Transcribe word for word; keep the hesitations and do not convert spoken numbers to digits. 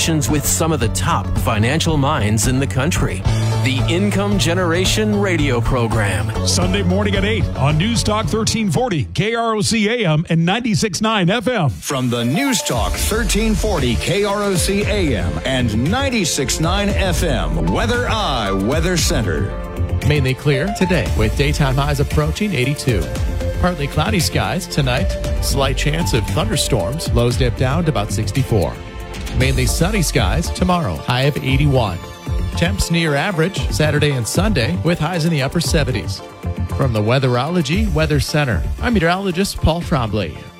conversations with some of the top financial minds in the country. The Income Generation Radio Program. Sunday morning at eight on News Talk thirteen forty, K R O C A M and ninety-six point nine F M. From the News Talk thirteen forty, K R O C A M and ninety-six point nine F M, Weather Eye Weather Center. Mainly clear today with daytime highs approaching eighty-two. Partly cloudy skies tonight. Slight chance of thunderstorms. Lows dip down to about sixty-four. Mainly sunny skies tomorrow. High of eighty-one. Temps near average Saturday and Sunday with highs in the upper seventies. From the Weatherology Weather Center, I'm meteorologist Paul Trombley.